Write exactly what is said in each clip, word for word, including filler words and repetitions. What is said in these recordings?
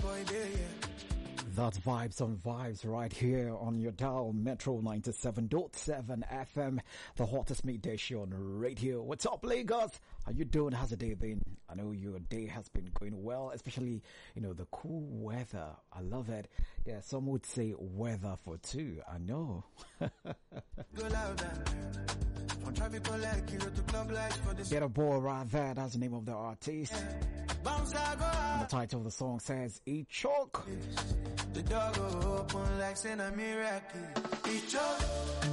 boy there, yeah. That's Vibes on Vibes right here on your dial, Metro ninety-seven point seven F M, the hottest midday show on radio. What's up, Lagos? How you doing? How's the day been? I know your day has been going well, especially, you know, the cool weather. I love it. Yeah, some would say weather for two. I know. Go louder. Don't try people like you to club lights for this. Get a boy right there. That's the name of the artist. Bounce, I go out. And the title of the song says, "E choke." The door go open like saying a miracle. He choke.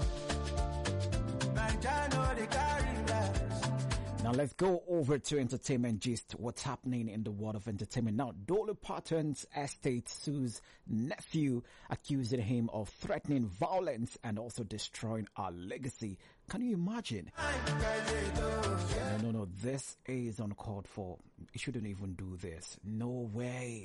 Naija know they carry lights. Now let's go over to entertainment gist. What's happening in the world of entertainment now? Dolly Parton's estate sues nephew, accusing him of threatening violence and also destroying her legacy. Can you imagine? No, no, no. This is uncalled for. You shouldn't even do this. No way.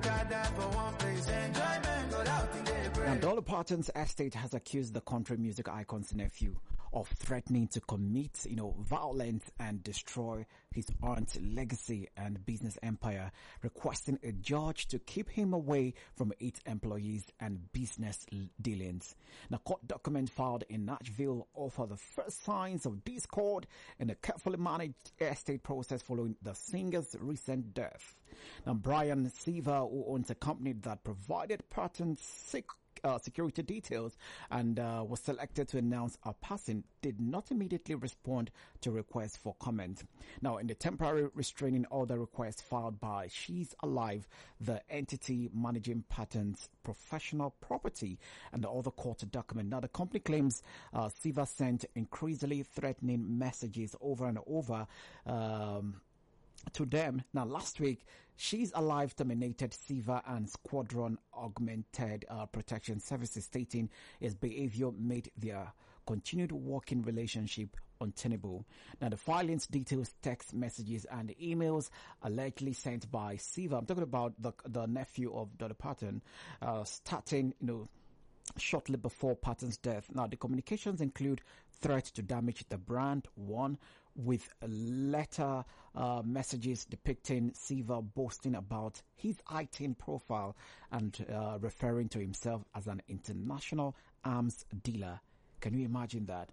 Now, Dolly Parton's estate has accused the country music icon's nephew of threatening to commit, you know, violence and destroy his aunt's legacy and business empire, requesting a judge to keep him away from its employees and business dealings. Now, court document filed in Nashville offer the first signs of discord in a carefully managed estate process following the singer's recent death. Now, Brian Seaver, who owns a company that provided Parton's sick Uh, security details and uh, was selected to announce her passing, did not immediately respond to requests for comment. Now, in the temporary restraining order request filed by She's Alive, the entity managing Parton's professional property, and the other court document. Now, the company claims uh, Siva sent increasingly threatening messages over and over um to them. Now, last week, She's Alive terminated Siva and Squadron Augmented uh, Protection Services, stating his behavior made their continued working relationship untenable. Now, the filings details text messages and emails allegedly sent by Siva. I'm talking about the the nephew of Dolly Parton, uh, starting, you know, shortly before Parton's death. Now, the communications include threats to damage the brand, one, with letter uh, messages depicting Siva boasting about his I-ten profile and uh, referring to himself as an international arms dealer. Can you imagine that?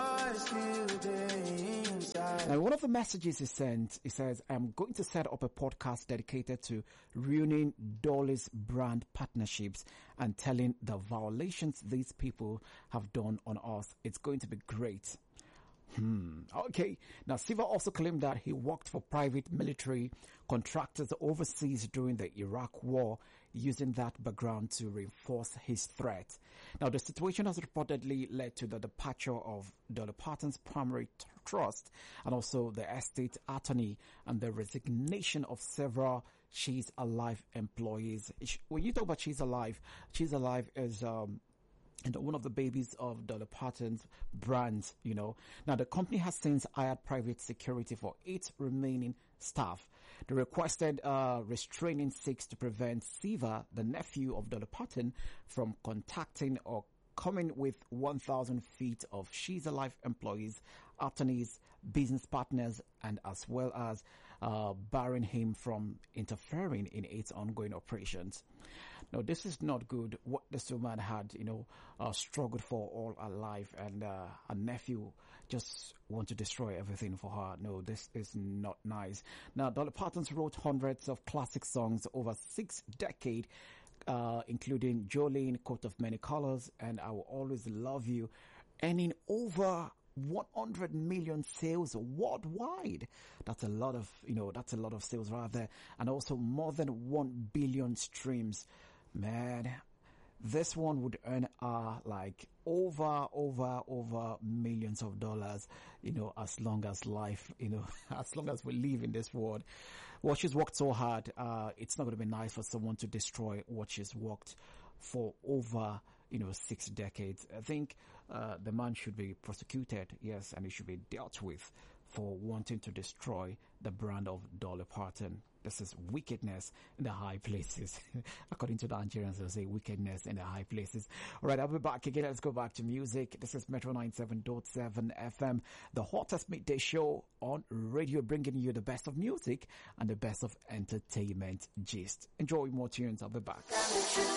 Now, one of the messages he sent, he says, "I'm going to set up a podcast dedicated to ruining Dolly's brand partnerships and telling the violations these people have done on us. It's going to be great." Hmm. Okay. Now, Siva also claimed that he worked for private military contractors overseas during the Iraq War, using that background to reinforce his threat. Now, the situation has reportedly led to the departure of Dolly Parton's primary t- trust and also the estate attorney and the resignation of several She's Alive employees. When you talk about She's Alive, She's Alive is, um, and one of the babies of Dolly Parton's brands, you know. Now, the company has since hired private security for its remaining staff. The requested uh, restraining seeks to prevent Siva, the nephew of Dolly Parton, from contacting or coming with one thousand feet of She's Alive employees, attorneys, business partners, and as well as uh, barring him from interfering in its ongoing operations. Now, this is not good. What this woman had, you know, uh, struggled for all her life, and uh, her nephew just want to destroy everything for her. No, this is not nice. Now, Dolly Parton wrote hundreds of classic songs over six decades, Uh, including Jolene, Coat of Many Colors, and I Will Always Love You, earning over one hundred million sales worldwide. That's a lot of, you know, that's a lot of sales right there. And also more than one billion streams. Man, this one would earn uh like over, over, over millions of dollars, you know, as long as life, you know, as long as we live in this world. Well, she's worked so hard. Uh, it's not going to be nice for someone to destroy what she's worked for over, you know, six decades. I think, uh, the man should be prosecuted. Yes. And he should be dealt with for wanting to destroy the brand of Dolly Parton. This is wickedness in the high places. According to the Nigerians, they'll say wickedness in the high places. All right, I'll be back again. Let's go back to music. This is Metro ninety-seven point seven F M, the hottest midday show on radio, bringing you the best of music and the best of entertainment gist. Enjoy more tunes. I'll be back.